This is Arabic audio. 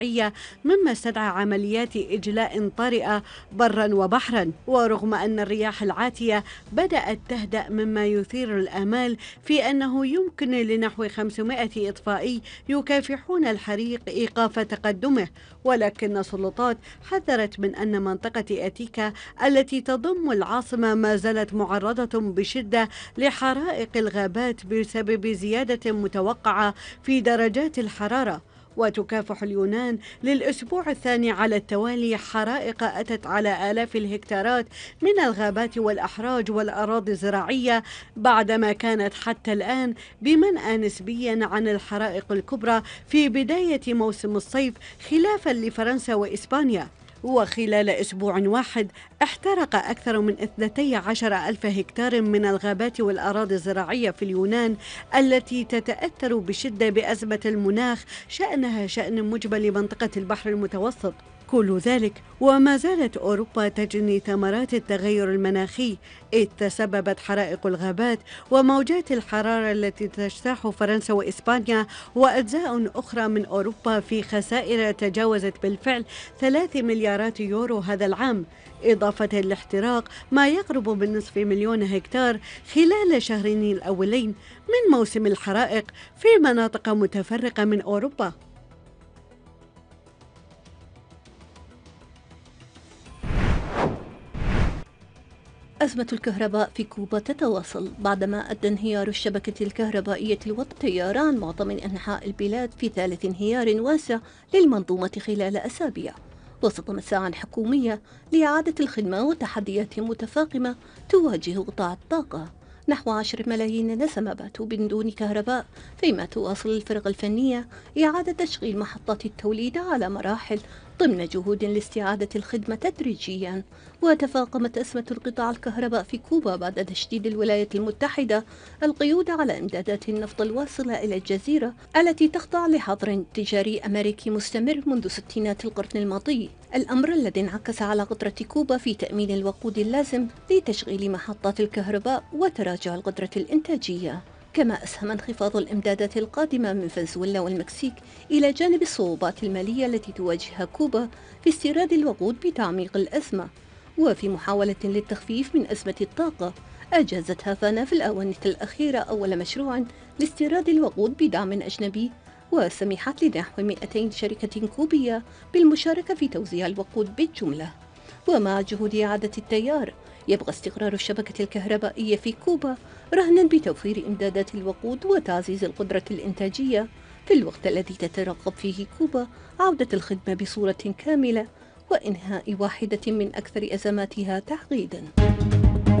مما استدعى عمليات إجلاء طارئة برا وبحرا. ورغم أن الرياح العاتية بدأت تهدأ، مما يثير الآمال في أنه يمكن لنحو 500 إطفائي يكافحون الحريق إيقاف تقدمه، ولكن السلطات حذرت من أن منطقة أتيكا التي تضم العاصمة ما زالت معرضة بشدة لحرائق الغابات بسبب زيادة متوقعة في درجات الحرارة. وتكافح اليونان للأسبوع الثاني على التوالي حرائق أتت على آلاف الهكتارات من الغابات والأحراج والأراضي الزراعية، بعدما كانت حتى الآن بمنأى نسبيا عن الحرائق الكبرى في بداية موسم الصيف، خلافا لفرنسا وإسبانيا. وخلال أسبوع واحد احترق أكثر من 12 ألف هكتار من الغابات والأراضي الزراعية في اليونان، التي تتأثر بشدة بأزمة المناخ شأنها شأن مجمل منطقة البحر المتوسط. كل ذلك وما زالت أوروبا تجني ثمرات التغير المناخي، إذ تسببت حرائق الغابات وموجات الحرارة التي تجتاح فرنسا وإسبانيا وأجزاء أخرى من أوروبا في خسائر تجاوزت بالفعل 3 مليارات يورو هذا العام، إضافة لاحتراق ما يقرب من نصف مليون هكتار خلال الشهرين الأولين من موسم الحرائق في مناطق متفرقة من أوروبا. أزمة الكهرباء في كوبا تتواصل بعدما أدى انهيار الشبكة الكهربائية لوقف التيار عن معظم أنحاء البلاد في ثالث انهيار واسع للمنظومة خلال أسابيع، وسط مساعٍ حكومية لإعادة الخدمة وتحديات متفاقمة تواجه قطاع الطاقة. نحو 10 ملايين نسمة باتوا من دون كهرباء، فيما تواصل الفرق الفنية إعادة تشغيل محطات التوليد على مراحل ضمن جهود لاستعادة الخدمة تدريجيا. وتفاقمت أزمة القطاع الكهرباء في كوبا بعد تشديد الولايات المتحدة القيود على إمدادات النفط الواصلة إلى الجزيرة التي تخضع لحظر تجاري أمريكي مستمر منذ ستينات القرن الماضي، الأمر الذي انعكس على قدرة كوبا في تأمين الوقود اللازم لتشغيل محطات الكهرباء وتراجع القدرة الإنتاجية. كما أسهم انخفاض الإمدادات القادمة من فنزويلا والمكسيك إلى جانب الصعوبات المالية التي تواجهها كوبا في استيراد الوقود بتعميق الأزمة. وفي محاولة للتخفيف من أزمة الطاقة، أجازت هافانا في الآونة الأخيرة أول مشروع لاستيراد الوقود بدعم أجنبي، وسمحت لنحو 200 شركة كوبية بالمشاركة في توزيع الوقود بالجملة. ومع جهود إعادة التيار، يبقى استقرار الشبكة الكهربائية في كوبا رهنا بتوفير إمدادات الوقود وتعزيز القدرة الإنتاجية، في الوقت الذي تترقب فيه كوبا عودة الخدمة بصورة كاملة وإنهاء واحدة من أكثر أزماتها تعقيداً.